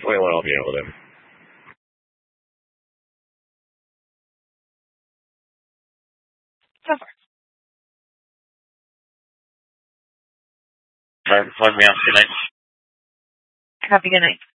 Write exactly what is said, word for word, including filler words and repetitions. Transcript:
Wait, what? I'll be able to. Go for it. All right, plug me out. Good night. Have a good night.